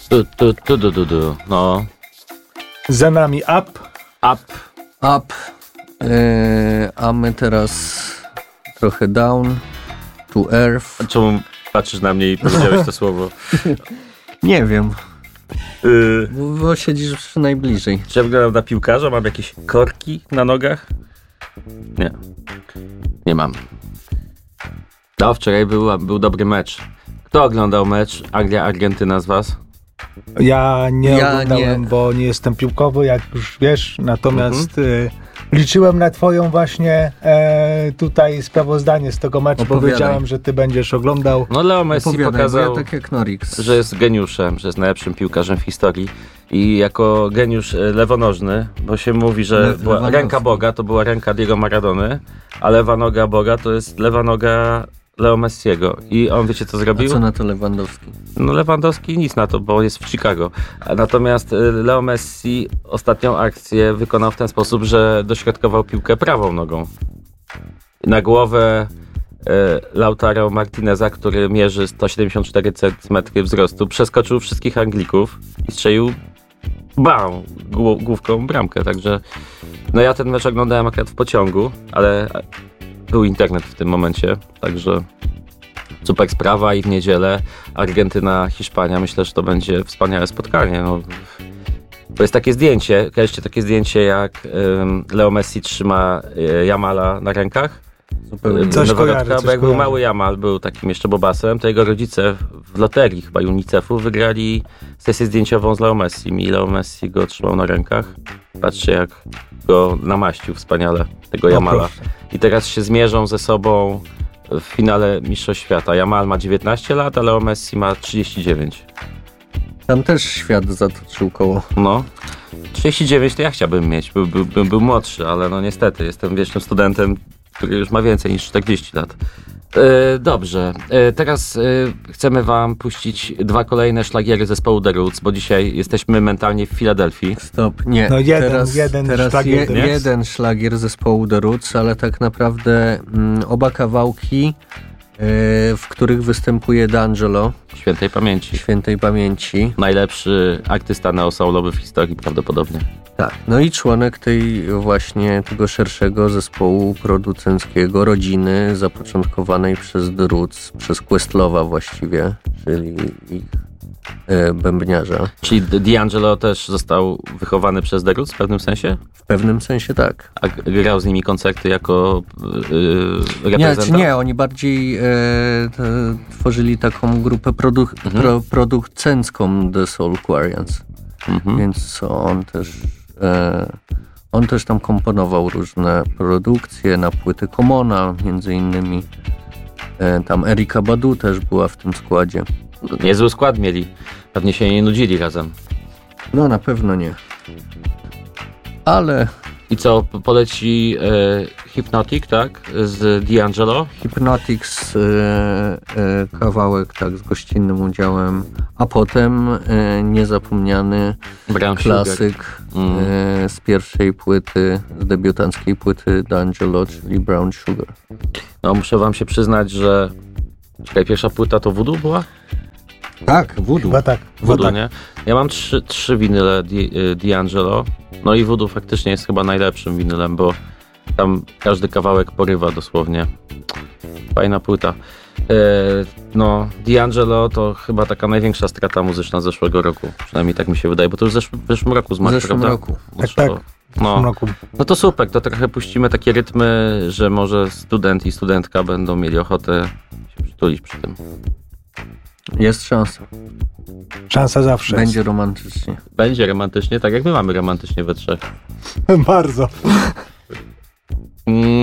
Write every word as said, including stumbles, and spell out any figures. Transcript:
Tu, tu, tu, tu, tu, tu. No. Za nami Up. Up. Up. Yy, a my teraz trochę Down. To Earth. A czemu patrzysz na mnie i powiedziałeś to słowo? Nie wiem. Yy. Bo, bo siedzisz najbliżej. Czy ja wyglądam na piłkarza? Mam jakieś korki na nogach? Nie. Nie mam. No, wczoraj był, był dobry mecz. Kto oglądał mecz Anglia-Argentyna z was? Ja nie Ja oglądałem, nie. bo nie jestem piłkowy, jak już wiesz, natomiast Mhm. y, liczyłem na twoją właśnie e, tutaj sprawozdanie z tego meczu, bo Opowiadaj. wiedziałem, że ty będziesz oglądał. No Leo Messi Opowiadaj, pokazał, bo ja tak jak Norix. że jest geniuszem, że jest najlepszym piłkarzem w historii. I jako geniusz e, lewonożny, bo się mówi, że Le- była lewonogny. ręka Boga to była ręka Diego Maradony, a lewa noga Boga to jest lewa noga Leo Messiego. I on, wiecie co A zrobił? co na to Lewandowski? No Lewandowski nic na to, bo jest w Chicago. A natomiast y, Leo Messi ostatnią akcję wykonał w ten sposób, że dośrodkował piłkę prawą nogą. Na głowę y, Lautaro Martineza, który mierzy sto siedemdziesiąt cztery centymetry wzrostu, przeskoczył wszystkich Anglików i strzelił bam, głó- główką bramkę. Także no ja ten mecz oglądałem akurat w pociągu, ale był internet w tym momencie, także super sprawa i w niedzielę Argentyna, Hiszpania. Myślę, że to będzie wspaniałe spotkanie. No, to jest takie zdjęcie, kojarzycie takie zdjęcie, jak ym, Leo Messi trzyma y, Jamala na rękach. Zupełnie. Y, Coś noworodka, kojarzę, coś bo jak był kojarzę. mały Jamal, był takim jeszcze bobasem, to jego rodzice w loterii chyba UNICEF-u wygrali sesję zdjęciową z Leo Messi i Leo Messi go trzymał na rękach. Patrzcie, jak go namaścił wspaniale, tego O, Jamala. proszę. I teraz się zmierzą ze sobą w finale Mistrzostw Świata. Jamal ma dziewiętnaście lat, a Leo Messi ma trzydzieści dziewięć. Tam też świat zatoczył koło. No, trzydzieści dziewięć to ja chciałbym mieć, by, by, bym był młodszy, ale no niestety jestem wiecznym studentem, który już ma więcej niż czterdzieści lat. E, dobrze, e, teraz e, chcemy wam puścić dwa kolejne szlagiery zespołu The Roots, bo dzisiaj jesteśmy mentalnie w Filadelfii. Stop, nie. No jeden- teraz, jeden teraz szlagier, je, nie? jeden szlagier zespołu The Roots, ale tak naprawdę mm, oba kawałki, yy, w których występuje D'Angelo, Świętej pamięci. świętej pamięci. Najlepszy artysta neosoulowy w historii prawdopodobnie. Tak. No i członek tej właśnie tego szerszego zespołu producenckiego, rodziny zapoczątkowanej przez The Roots, przez Questlowa właściwie, czyli ich e, bębniarza. Czyli D'Angelo też został wychowany przez The Roots w pewnym sensie? W pewnym sensie tak. A g- grał z nimi koncerty jako yy, Nie, reprezentant? czy nie, oni bardziej e, te, tworzyli taką grupę produ- Mhm. pro, producencką The Soulquarians, Mhm. więc on też e, on też tam komponował różne produkcje na płyty Commona, między innymi. E, tam Erykah Badu też była w tym składzie. Niezły skład mieli. Pewnie się nie nudzili razem. No na pewno nie. Ale I co, p- poleci e, Hypnotic, tak? Z D'Angelo? Hypnotics, e, e, kawałek tak z gościnnym udziałem, a potem e, niezapomniany Brown Sugar. klasyk Mm. e, z pierwszej płyty, z debiutanckiej płyty D'Angelo, czyli Brown Sugar. No muszę wam się przyznać, że czekaj, pierwsza płyta to Voodoo była? Tak, Voodoo. Chyba tak. Chyba Voodoo, tak. nie? Ja mam trzy, trzy winyle Di- y, D'Angelo. No i Voodoo faktycznie jest chyba najlepszym winylem, bo tam każdy kawałek porywa dosłownie. Fajna płyta. E, no, D'Angelo to chyba taka największa strata muzyczna zeszłego roku. Przynajmniej tak mi się wydaje, bo to już w zeszłym, w zeszłym roku W zmarł, zeszłym prawda? roku. Bo Tak, trzeba- tak. W tym No, roku. no to super, to trochę puścimy takie rytmy, że może student i studentka będą mieli ochotę się przytulić przy tym. Jest szansa. Szansa zawsze Będzie romantycznie. Będzie romantycznie, tak jak my mamy romantycznie we trzech. jest. Bardzo. Mm,